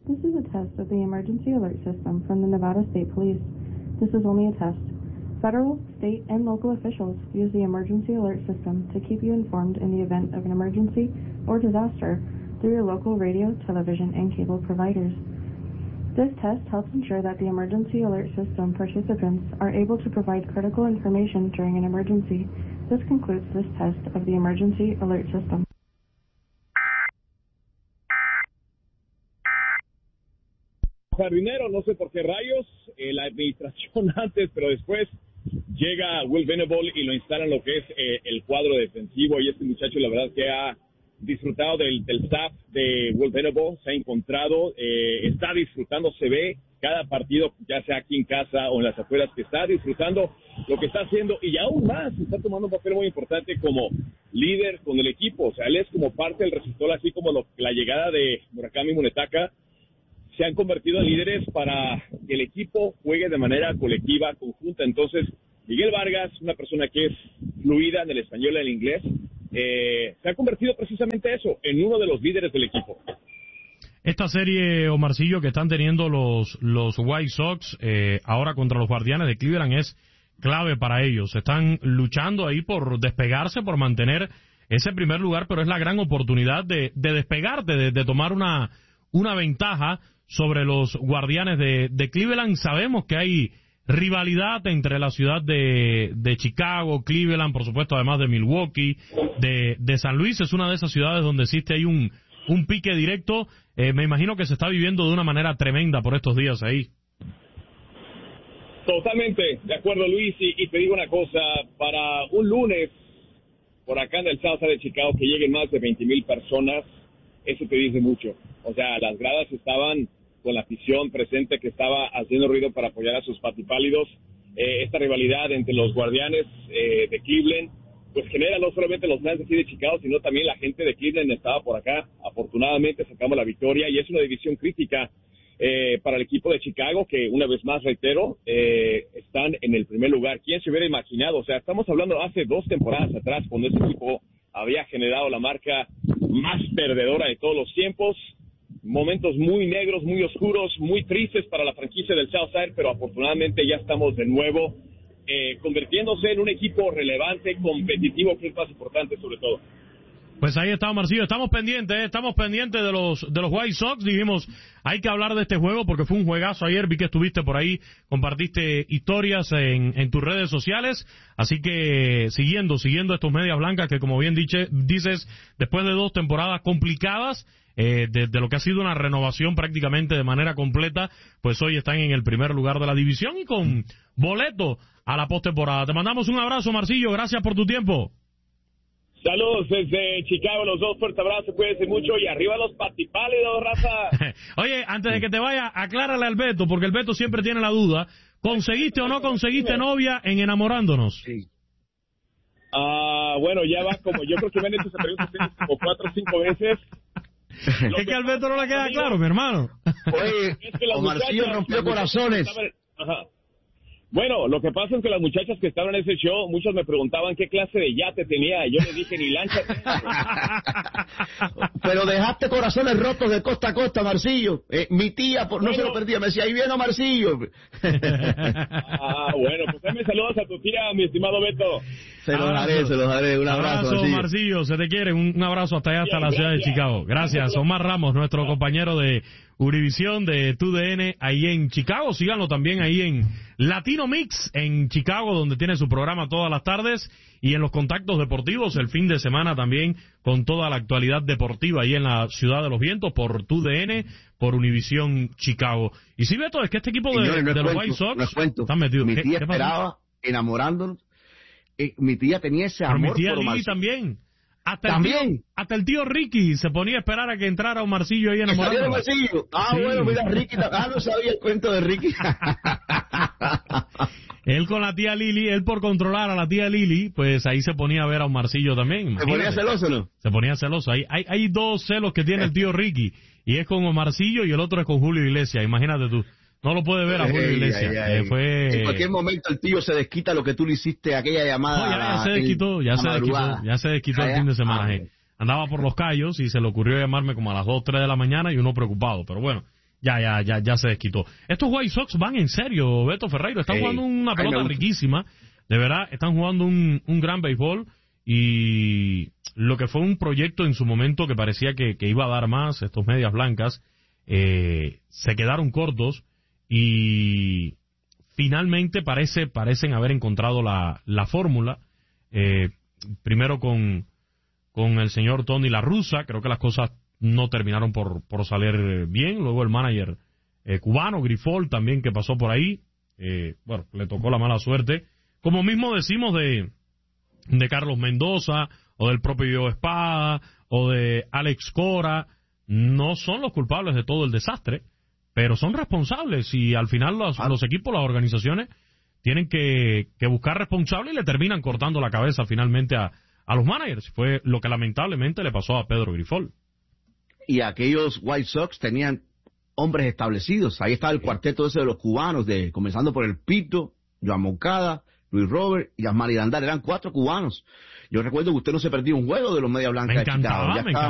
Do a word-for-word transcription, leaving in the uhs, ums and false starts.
This is a test of the emergency alert system from the Nevada State Police. This is only a test. Federal, state, and local officials use the emergency alert system to keep you informed in the event of an emergency or disaster through your local radio, television, and cable providers. This test helps ensure that the emergency alert system participants are able to provide critical information during an emergency. This concludes this test of the emergency alert system. Jardinero, no sé por qué rayos, eh, la administración antes, pero después llega Will Venable y lo instala en lo que es eh, el cuadro defensivo, y este muchacho la verdad que ha disfrutado del, del staff de Will Venable, se ha encontrado, eh, está disfrutando, se ve cada partido, ya sea aquí en casa o en las afueras, que está disfrutando lo que está haciendo, y aún más está tomando un papel muy importante como líder con el equipo. O sea, él es como parte del receptor, así como lo, la llegada de Murakami Munetaka se han convertido en líderes para que el equipo juegue de manera colectiva, conjunta. Entonces, Miguel Vargas, una persona que es fluida en el español y en el inglés, eh, se ha convertido precisamente eso, en uno de los líderes del equipo. Esta serie, Omarcillo, que están teniendo los los White Sox eh, ahora contra los Guardianes de Cleveland es clave para ellos. Están luchando ahí por despegarse, por mantener ese primer lugar, pero es la gran oportunidad de, de despegarte, de, de tomar una, una ventaja sobre los Guardianes de, de Cleveland. Sabemos que hay rivalidad entre la ciudad de, de Chicago, Cleveland, por supuesto, además de Milwaukee, de, de San Luis. Es una de esas ciudades donde existe ahí un, un pique directo. Eh, me imagino que se está viviendo de una manera tremenda por estos días ahí. Totalmente, de acuerdo, Luis, y, y te digo una cosa, para un lunes, por acá en el Southside de Chicago, que lleguen más de veinte mil personas, eso te dice mucho. O sea, las gradas estaban con la afición presente que estaba haciendo ruido para apoyar a sus patipálidos. Eh, esta rivalidad entre los Guardianes eh, de Cleveland, pues genera no solamente los fans de aquí de Chicago, sino también la gente de Cleveland estaba por acá. Afortunadamente sacamos la victoria, y es una división crítica eh, para el equipo de Chicago, que una vez más, reitero, eh, están en el primer lugar. ¿Quién se hubiera imaginado? O sea, estamos hablando hace dos temporadas atrás, cuando ese equipo había generado la marca más perdedora de todos los tiempos. Momentos muy negros, muy oscuros, muy tristes para la franquicia del Southside, pero afortunadamente ya estamos de nuevo eh, convirtiéndose en un equipo relevante, competitivo, que es más importante sobre todo. Pues ahí está, Marcillo. Estamos pendientes, ¿eh? estamos pendientes de los de los White Sox. Dijimos, hay que hablar de este juego porque fue un juegazo ayer. Vi que estuviste por ahí, compartiste historias en, en tus redes sociales. Así que siguiendo, siguiendo estos Medias Blancas que, como bien dice, dices, después de dos temporadas complicadas, eh, de, de lo que ha sido una renovación prácticamente de manera completa, pues hoy están en el primer lugar de la división y con boleto a la postemporada. Te mandamos un abrazo, Marcillo. Gracias por tu tiempo. Saludos desde Chicago, los dos, fuerte abrazo, cuídense mucho, y arriba los patipálidos, raza. Oye, antes de que te vaya, aclárale al Beto, porque el Beto siempre tiene la duda, ¿conseguiste o no conseguiste novia en Enamorándonos? Sí. Ah, bueno, ya va como, yo creo que me han hecho esa pregunta como cuatro o cinco veces. Lo es que, que al Beto no le queda amigos, claro, mi hermano. Oye, es que Omarcillo rompió corazones. Estaban, ajá. Bueno, lo que pasa es que las muchachas que estaban en ese show, muchos me preguntaban qué clase de yate tenía. Yo les dije, ni lancha. Pero dejaste corazones rotos de costa a costa, Marcillo. Eh, mi tía por, no bueno, se lo perdía, me decía, ahí viene Marcillo. Ah, bueno, pues dame saludos a tu tía, mi estimado Beto. Se los daré, se los daré. Un abrazo, abrazo Marcillo. Marcillo. Se te quiere. Un abrazo hasta allá, hasta Bien, la ciudad gracias. de Chicago. Gracias. Omar Ramos, nuestro ah. compañero de Univisión de T U D N ahí en Chicago. Síganlo también ahí en Latino Mix en Chicago, donde tiene su programa todas las tardes, y en los contactos deportivos el fin de semana también con toda la actualidad deportiva ahí en la Ciudad de los Vientos por T U D N, por Univisión Chicago. Y sí, Beto, es que este equipo de, Señores, no de los cuento, White Sox no están metidos. Mi tía esperaba, enamorándonos. Eh, mi tía tenía ese amor. Pero mi tía por Lili también. Hasta ¿También? El tío, hasta el tío Ricky se ponía a esperar a que entrara un Marcillo ahí enamorado. Marcillo? Ah, sí. Bueno, mira, Ricky, ah, no sabía el cuento de Ricky. Él con la tía Lili, él por controlar a la tía Lili, pues ahí se ponía a ver a un Marcillo también. Imagínate. ¿Se ponía celoso, no? Se ponía celoso. Hay, hay, hay dos celos que tiene el tío Ricky, y es con Omarcillo y el otro es con Julio Iglesias. Imagínate tú. No lo puede ver a Julio Iglesias. Ay, ay, ay. Eh, fue... En cualquier momento el tío se desquita lo que tú le hiciste, aquella llamada. No, ya, ya se desquitó, ya se desquitó, ya se desquitó el fin de semana. Ah, andaba por los Cayos y se le ocurrió llamarme como a las dos, tres de la mañana y uno preocupado. Pero bueno, ya, ya, ya, ya se desquitó. Estos White Sox van en serio, Beto Ferreiro, están Ey, jugando una ay, me pelota gusta. riquísima, de verdad, están jugando un, un gran béisbol, y lo que fue un proyecto en su momento que parecía que, que iba a dar más, estos medias blancas, eh, se quedaron cortos, y finalmente parece, parecen haber encontrado la, la fórmula, eh, primero con, con el señor Tony La Russa, creo que las cosas no terminaron por, por salir bien, luego el manager eh, cubano, Grifol, también que pasó por ahí, eh, bueno, le tocó la mala suerte, como mismo decimos de, de Carlos Mendoza, o del propio Espada, o de Alex Cora, no son los culpables de todo el desastre, pero son responsables, y al final los, los equipos, las organizaciones, tienen que, que buscar responsables y le terminan cortando la cabeza finalmente a, a los managers. Fue lo que lamentablemente le pasó a Pedro Grifol. Y aquellos White Sox tenían hombres establecidos. Ahí estaba el cuarteto ese de los cubanos, de comenzando por el Pito, Joan Moncada, Luis Robert y Yasmani Dandar. Eran cuatro cubanos. Yo recuerdo que usted no se perdió un juego de los Media Blancas Me de Chicago. encantaba, Ya me estaba